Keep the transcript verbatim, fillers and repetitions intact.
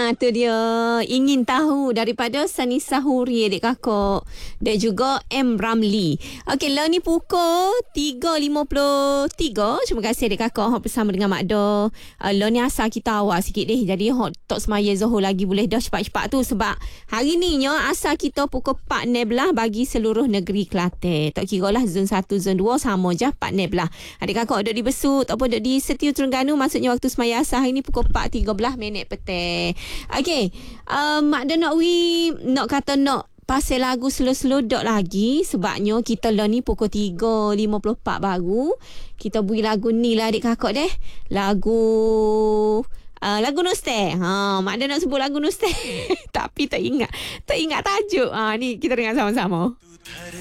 tu dia. Ingin tahu daripada Sanisa Huri, adik kakak. Dan juga M. Ramli. Okey, lah ni pukul tiga lima puluh tiga. Terima kasih adik kakak hok bersama dengan Mak Do. Uh, lah ni asal kita awal sikit deh. Jadi hok tok semaya Zohor lagi boleh dah cepat-cepat tu. Sebab hari ni nya asal kita pukul empat belah bagi seluruh negeri Kelantan. Tak kira lah zon satu, zon dua sama je empat belah. Adik kakak duduk di Besut ataupun duduk di Setiu Terengganu. Maksudnya waktu semaya asal hari ni pukul empat tiga belas minit petang. Okey, uh, Mak Do nak wi nak kata nak pasal lagu slow-slow dok lagi sebabnya kita lah ni pukul tiga lima puluh empat baru kita beri lagu ni lah adik kakak deh. Lagu uh, lagu Nostal. Ha, Mak Do nak sebut lagu Nostal tapi tak ingat. Tak ingat tajuk. Ha, ni kita dengar sama-sama.